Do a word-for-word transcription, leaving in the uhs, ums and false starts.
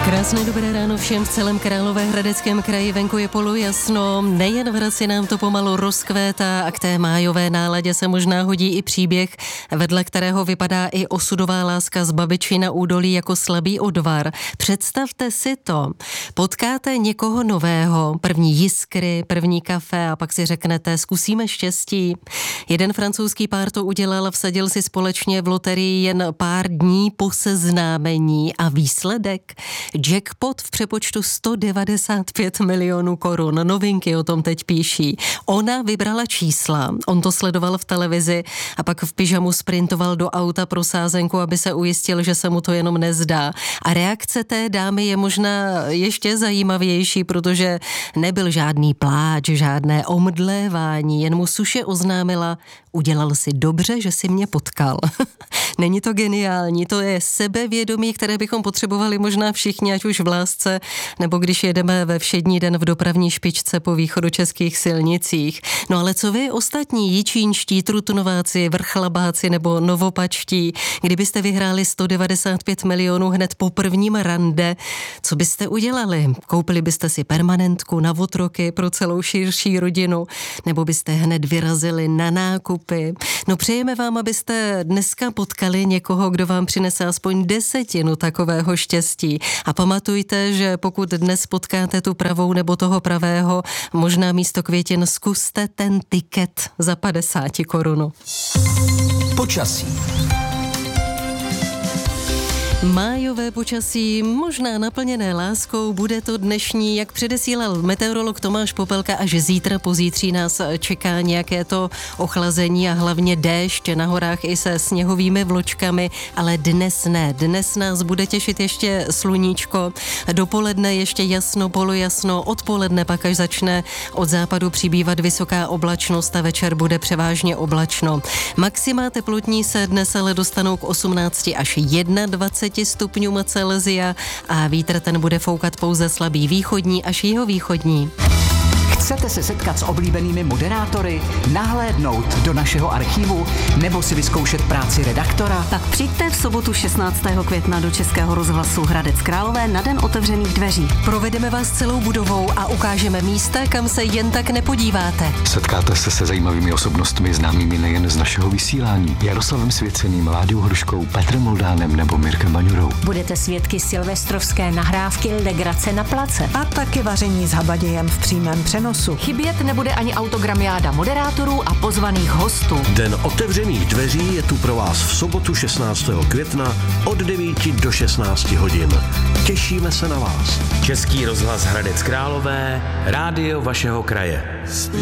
Krásné dobré ráno všem v celém Královéhradeckém kraji, venku je polojasno, nejen v Hradci nám to pomalu rozkvétá a k té májové náladě se možná hodí i příběh, vedle kterého vypadá i osudová láska z Babiči na údolí jako slabý odvar. Představte si to, potkáte někoho nového, první jiskry, první kafe a pak si řeknete, zkusíme štěstí. Jeden francouzský pár to udělal, vsadil si společně v loterii jen pár dní po seznámení a výsledek? Jackpot v přepočtu sto devadesát pět milionů korun. Novinky o tom teď píší. Ona vybrala čísla, on to sledoval v televizi a pak v pyžamu sprintoval do auta pro sázenku, aby se ujistil, že se mu to jenom nezdá. A reakce té dámy je možná ještě zajímavější, protože nebyl žádný pláč, žádné omdlévání, jen mu suše oznámila, udělal si dobře, že si mě potkal. Není to geniální, to je sebevědomí, které bychom potřebovali možná všichni, ať už v lásce, nebo když jedeme ve všední den v dopravní špičce po východočeských silnicích. No ale co vy ostatní jičínští, trutnováci, vrchlabáci nebo novopačtí, kdybyste vyhráli sto devadesát pět milionů hned po prvním rande, co byste udělali? Koupili byste si permanentku na otroky pro celou širší rodinu, nebo byste hned vyrazili na nákupy? No přejeme vám, abyste dneska potkali někoho, kdo vám přinese aspoň desetinu takového štěstí. A pamatujte, že pokud dnes potkáte tu pravou nebo toho pravého, možná místo květin zkuste ten tiket za padesát korun. Počasí. Májové počasí, možná naplněné láskou, bude to dnešní, jak předesílal meteorolog Tomáš Popelka, až zítra pozítří nás čeká nějaké to ochlazení a hlavně déšť na horách i se sněhovými vločkami, ale dnes ne. Dnes nás bude těšit ještě sluníčko, dopoledne ještě jasno, polojasno, odpoledne pak až začne od západu přibývat vysoká oblačnost a večer bude převážně oblačno. Maxima teplotní se dnes ale dostanou k osmnácti až dvaceti jedna stupňům Celsia a vítr ten bude foukat pouze slabý východní až jihovýchodní. Chcete se setkat s oblíbenými moderátory, nahlédnout do našeho archivu nebo si vyzkoušet práci redaktora? Tak přijďte v sobotu šestnáctého května do Českého rozhlasu Hradec Králové na den otevřených dveří. Provedeme vás celou budovou a ukážeme místa, kam se jen tak nepodíváte. Setkáte se se zajímavými osobnostmi známými nejen z našeho vysílání. Jaroslavem Svěceným, Láďou Hruškou, Petrem Moldánem nebo Mirkem Baňurou. Budete svědky silvestrovské nahrávky legrace na place. A taky vaření s habadějem v přímém přenosu. Chybět nebude ani autogramiáda moderátorů a pozvaných hostů. Den otevřených dveří je tu pro vás v sobotu šestnáctého května od devíti do šestnácti hodin. Těšíme se na vás. Český rozhlas Hradec Králové, rádio vašeho kraje.